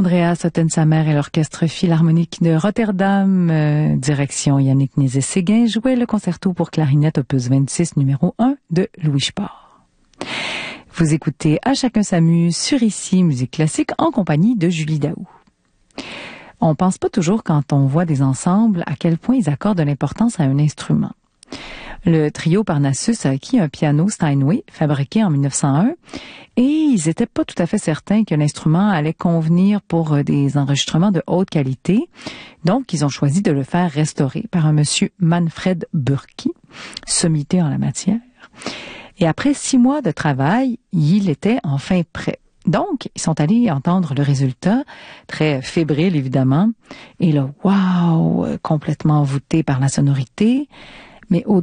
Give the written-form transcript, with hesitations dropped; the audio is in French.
Andreas Ottensamer et l'Orchestre Philharmonique de Rotterdam, direction Yannick Nézet-Séguin, jouait le concerto pour clarinette opus 26 numéro 1 de Louis Spohr. Vous écoutez À chacun s'amuse sur ICI Musique classique en compagnie de Julie Daou. On pense pas toujours quand on voit des ensembles à quel point ils accordent de l'importance à un instrument. Le trio Parnassus a acquis un piano Steinway fabriqué en 1901 et ils étaient pas tout à fait certains que l'instrument allait convenir pour des enregistrements de haute qualité. Donc, ils ont choisi de le faire restaurer par un monsieur Manfred Bürki, sommité en la matière. Et après 6 mois de travail, il était enfin prêt. Donc, ils sont allés entendre le résultat, très fébrile évidemment, et là, waouh, complètement envoûté par la sonorité, mais au